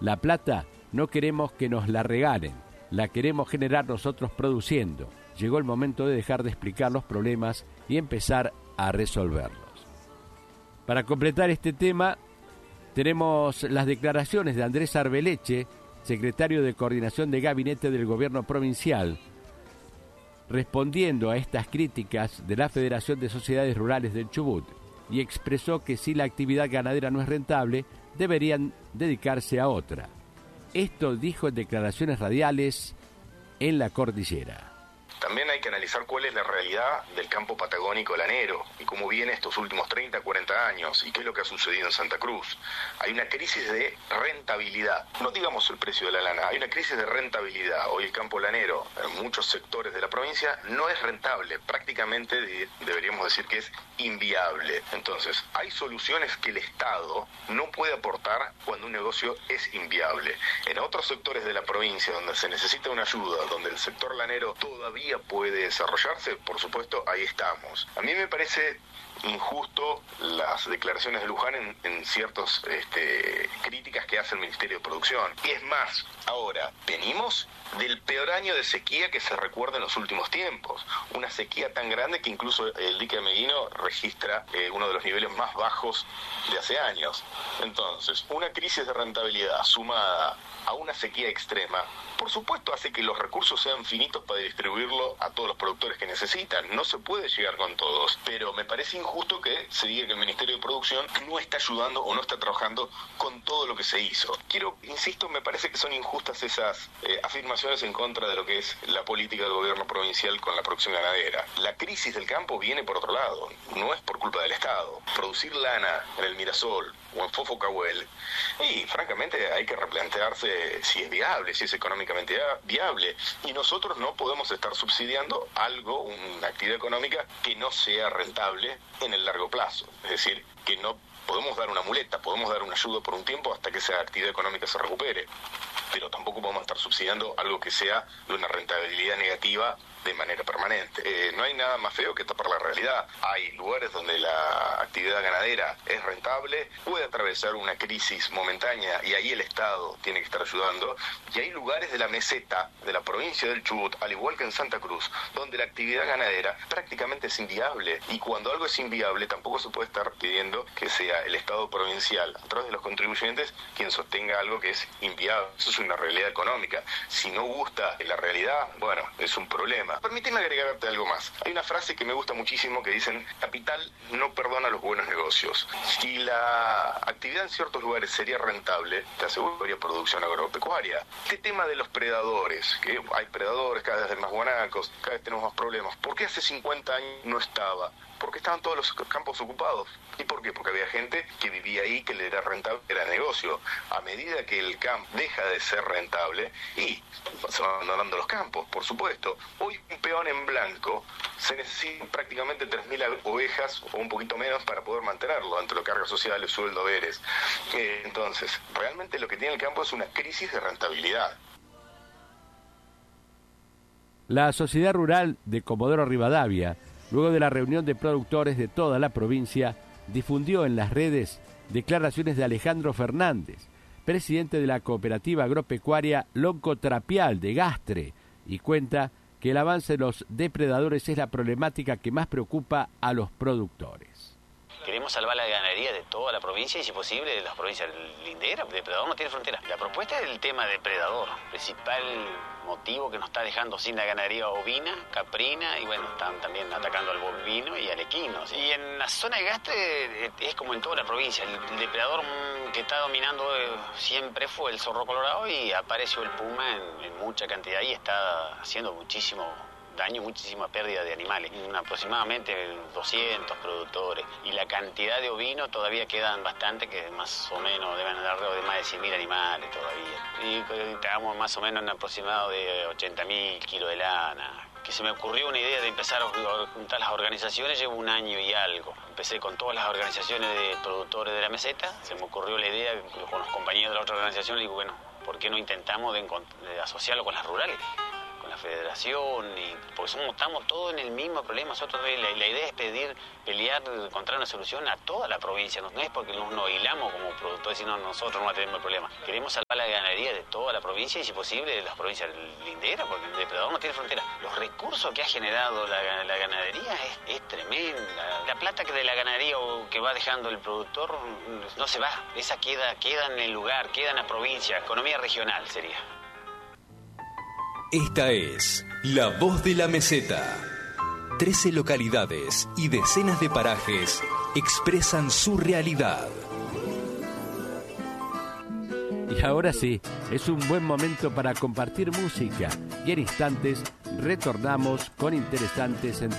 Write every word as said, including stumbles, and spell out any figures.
La plata no queremos que nos la regalen, la queremos generar nosotros produciendo. Llegó el momento de dejar de explicar los problemas y empezar a resolverlos. Para completar este tema, tenemos las declaraciones de Andrés Arbeleche, secretario de Coordinación de Gabinete del Gobierno Provincial, respondiendo a estas críticas de la Federación de Sociedades Rurales del Chubut, y expresó que si la actividad ganadera no es rentable, deberían dedicarse a otra. Esto dijo en declaraciones radiales en la cordillera. También hay que analizar cuál es la realidad del campo patagónico lanero y cómo viene estos últimos treinta, cuarenta años y qué es lo que ha sucedido en Santa Cruz. Hay una crisis de rentabilidad, no digamos el precio de la lana, hay una crisis de rentabilidad. Hoy el campo lanero en muchos sectores de la provincia no es rentable, prácticamente deberíamos decir que es inviable. Entonces, hay soluciones que el Estado no puede aportar cuando un negocio es inviable. En otros sectores de la provincia donde se necesita una ayuda, donde el sector lanero todavía puede desarrollarse, por supuesto, ahí estamos. A mí me parece injusto las declaraciones de Luján en, en ciertas este, críticas que hace el Ministerio de Producción. Y es más, ahora, venimos del peor año de sequía que se recuerda en los últimos tiempos. Una sequía tan grande que incluso el dique de Meguino registra eh, uno de los niveles más bajos de hace años. Entonces, una crisis de rentabilidad sumada a una sequía extrema, por supuesto hace que los recursos sean finitos para distribuirlo a todos los productores que necesitan. No se puede llegar con todos, pero me parece injusto que se diga que el Ministerio de Producción no está ayudando o no está trabajando con todo lo que se hizo. Quiero, insisto, me parece que son injustas esas eh, afirmaciones en contra de lo que es la política del gobierno provincial con la producción ganadera. La crisis del campo viene por otro lado, no es por culpa del Estado. Producir lana en el Mirasol o en Fofo Cahuel, y francamente hay que replantearse si es viable, si es económicamente viable, y nosotros no podemos estar subsidiando algo, una actividad económica que no sea rentable en el largo plazo, es decir, que no podemos dar una muleta, podemos dar una ayuda por un tiempo hasta que esa actividad económica se recupere, pero tampoco podemos estar subsidiando algo que sea de una rentabilidad negativa de manera permanente. Eh, no hay nada más feo que tapar la realidad. Hay lugares donde la actividad ganadera es rentable, puede atravesar una crisis momentánea y ahí el Estado tiene que estar ayudando, y hay lugares de la meseta de la provincia del Chubut, al igual que en Santa Cruz, donde la actividad ganadera prácticamente es inviable, y cuando algo es inviable tampoco se puede estar pidiendo que sea el Estado provincial, a través de los contribuyentes, quien sostenga algo que es inviable. Eso es una realidad económica. Si no gusta la realidad, bueno, es un problema. Permíteme agregarte algo más. Hay una frase que me gusta muchísimo que dicen: capital no perdona los buenos negocios. Si la actividad en ciertos lugares sería rentable, te aseguro que habría producción agropecuaria. Este tema de los predadores, que hay predadores, cada vez hay más guanacos, cada vez tenemos más problemas. ¿Por qué hace cincuenta años no estaba? Porque estaban todos los campos ocupados. ¿Y por qué? Porque había gente que vivía ahí, que le era rentable, era negocio. A medida que el campo deja de ser rentable, y se van abandonando los campos, por supuesto. Hoy un peón en blanco se necesitan prácticamente tres mil ovejas o un poquito menos para poder mantenerlo, entre los cargas sociales, sueldo, haberes. Eh, entonces, realmente lo que tiene el campo es una crisis de rentabilidad. La Sociedad Rural de Comodoro Rivadavia, luego de la reunión de productores de toda la provincia, difundió en las redes declaraciones de Alejandro Fernández, presidente de la cooperativa agropecuaria Lonco Trapial de Gastre, y cuenta que el avance de los depredadores es la problemática que más preocupa a los productores. Queremos salvar la ganadería de toda la provincia y, si posible, de las provincias linderas. El depredador no tiene fronteras. La propuesta es el tema depredador, principal motivo que nos está dejando sin la ganadería ovina, caprina, y bueno, están también atacando al bovino y al equino. Y en la zona de Gastre es como en toda la provincia. El depredador que está dominando siempre fue el zorro colorado, y apareció el puma en, en mucha cantidad y está haciendo muchísimo daño, muchísima pérdida de animales, aproximadamente doscientos productores, y la cantidad de ovinos todavía quedan bastante, que más o menos deben dar alrededor de más de cien mil animales todavía, y estamos más o menos en aproximado de ochenta mil kilos de lana. Que se me ocurrió una idea de empezar a juntar las organizaciones, llevo un año y algo. Empecé con todas las organizaciones de productores de la meseta, se me ocurrió la idea con los compañeros de la otra organización, le digo, bueno, ¿por qué no intentamos de, de asociarlo con las rurales? Con la federación, y, porque somos, estamos todos en el mismo problema. Nosotros la, la idea es pedir, pelear, encontrar una solución a toda la provincia. No, no es porque nos, nos hilamos como productores, sino nosotros no tenemos el problema. Queremos salvar la ganadería de toda la provincia y, si posible, de las provincias linderas, porque el depredador no tiene frontera. Los recursos que ha generado la, la ganadería es, es tremenda. La plata que de la ganadería o que va dejando el productor no se va. Esa queda, queda en el lugar, queda en la provincia. Economía regional sería. Esta es La Voz de la Meseta. Trece localidades y decenas de parajes expresan su realidad. Y ahora sí, es un buen momento para compartir música. Y en instantes retornamos con interesantes entrevistas.